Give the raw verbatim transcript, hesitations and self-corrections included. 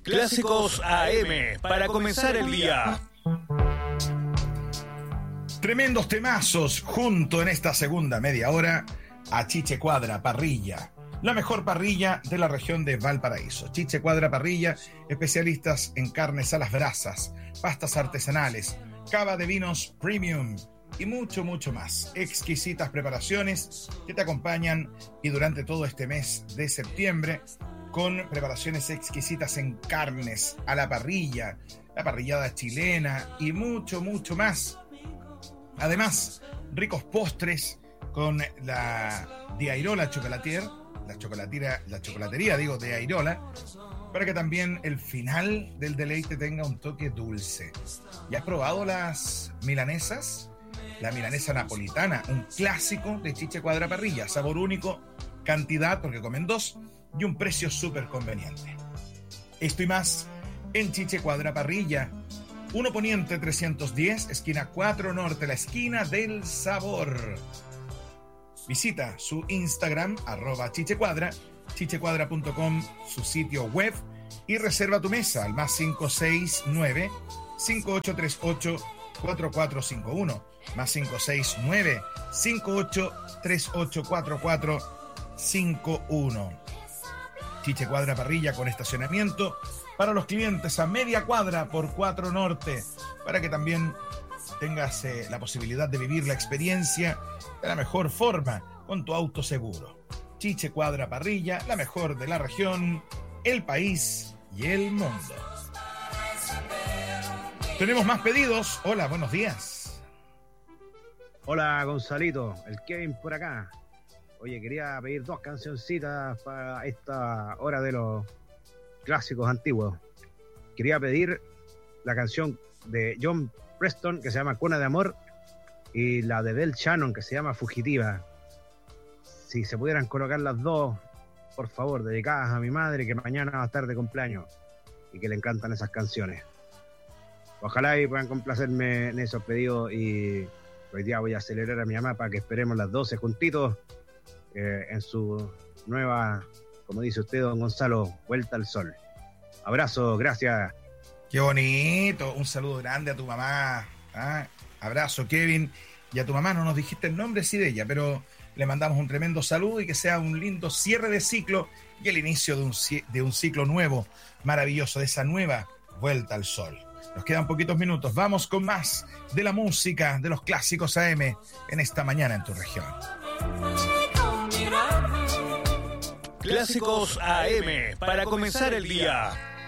Clásicos A M para comenzar el día. Tremendos temazos junto en esta segunda media hora a Chiche Cuadra Parrilla, la mejor parrilla de la región de Valparaíso. Chiche Cuadra Parrilla, especialistas en carnes a las brasas, pastas artesanales, cava de vinos premium y mucho, mucho más. Exquisitas preparaciones que te acompañan y durante todo este mes de septiembre con preparaciones exquisitas en carnes a la parrilla, la parrillada chilena y mucho, mucho más. Además, ricos postres con la de Airola Chocolatier, la chocolatera, la chocolatería, digo, de Airola, para que también el final del deleite tenga un toque dulce. ¿Ya has probado las milanesas? La milanesa napolitana, un clásico de Chiche Cuadra Parrilla, sabor único, cantidad, porque comen dos, y un precio súper conveniente. Esto y más en Chiche Cuadra Parrilla, uno Poniente trescientos diez, esquina cuatro Norte, la esquina del sabor. Visita su Instagram, arroba chichecuadra, chichecuadra punto com, su sitio web, y reserva tu mesa al más cinco seis nueve, cinco ocho tres ocho, cuatro cuatro cinco uno, más cinco seis nueve, cinco ocho tres ocho, cuatro cuatro cinco uno. Chiche Cuadra Parrilla con estacionamiento para los clientes a media cuadra por cuatro Norte, para que también tengas eh, la posibilidad de vivir la experiencia de la mejor forma con tu auto seguro. Chiche Cuadra Parrilla, la mejor de la región, el país y el mundo. Tenemos más pedidos. Hola, buenos días. Hola, Gonzalito, el Kevin por acá. Oye, quería pedir dos cancioncitas para esta hora de los clásicos antiguos. Quería pedir la canción de John Preston que se llama Cuna de Amor y la de Del Shannon que se llama Fugitiva. Si se pudieran colocar las dos, por favor, dedicadas a mi madre que mañana va a estar de cumpleaños y que le encantan esas canciones. Ojalá y puedan complacerme en esos pedidos, y hoy día voy a acelerar a mi mamá para que esperemos las doce juntitos eh, en su nueva, como dice usted, don Gonzalo, Vuelta al Sol. Abrazo, gracias. Qué bonito, un saludo grande a tu mamá. ¿Ah? Abrazo, Kevin. Y a tu mamá no nos dijiste el nombre, sí, de ella, pero le mandamos un tremendo saludo y que sea un lindo cierre de ciclo y el inicio de un, de un ciclo nuevo, maravilloso, de esa nueva Vuelta al Sol. Nos quedan poquitos minutos. Vamos con más de la música, de los clásicos A M en esta mañana en tu región. Clásicos A M para comenzar el día.